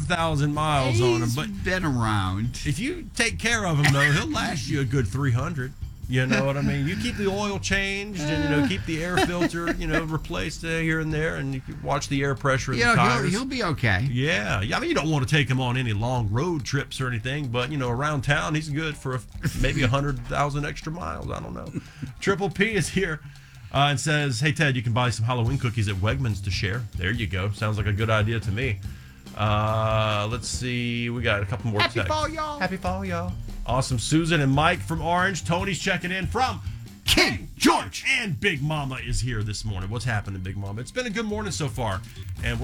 100,000 miles on him, but been around. if you take care of him, though, he'll last you a good 300. You know what I mean? You keep the oil changed and, keep the air filter, replaced here and there, and you can watch the air pressure in the tires. He'll be okay. Yeah. I mean, you don't want to take him on any long road trips or anything, but, around town, he's good for maybe 100,000 extra miles. I don't know. Triple P is here and says, hey, Ted, you can buy some Halloween cookies at Wegmans to share. There you go. Sounds like a good idea to me. Let's see. We got a couple more texts. Happy fall, y'all. Happy fall, y'all. Awesome. Susan and Mike from Orange. Tony's checking in from King George. And Big Mama is here this morning. What's happening, Big Mama? It's been a good morning so far. And